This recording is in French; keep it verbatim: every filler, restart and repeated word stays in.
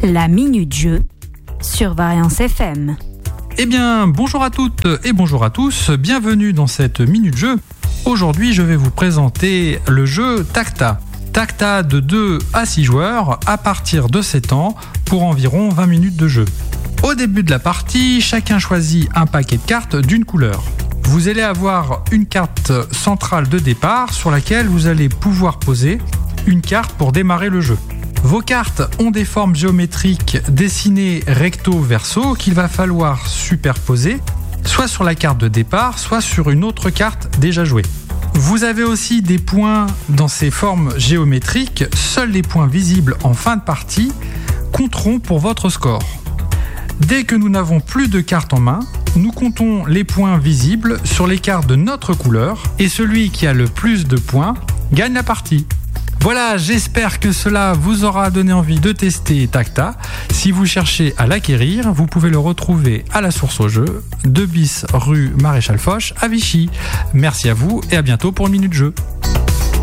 La Minute Jeu sur Variance F M. Eh bien, bonjour à toutes et bonjour à tous, bienvenue dans cette Minute Jeu. Aujourd'hui, je vais vous présenter le jeu Tacta. Tacta de deux à six joueurs à partir de sept ans pour environ vingt minutes de jeu. Au début de la partie, chacun choisit un paquet de cartes d'une couleur. Vous allez avoir une carte centrale de départ sur laquelle vous allez pouvoir poser une carte pour démarrer le jeu. Vos cartes ont des formes géométriques dessinées recto verso qu'il va falloir superposer, soit sur la carte de départ, soit sur une autre carte déjà jouée. Vous avez aussi des points dans ces formes géométriques. Seuls les points visibles en fin de partie compteront pour votre score. Dès que nous n'avons plus de cartes en main, nous comptons les points visibles sur les cartes de notre couleur et celui qui a le plus de points gagne la partie. Voilà, j'espère que cela vous aura donné envie de tester Tacta. Si vous cherchez à l'acquérir, vous pouvez le retrouver à la source au jeu, deux bis rue Maréchal Foch à Vichy. Merci à vous et à bientôt pour une minute jeu.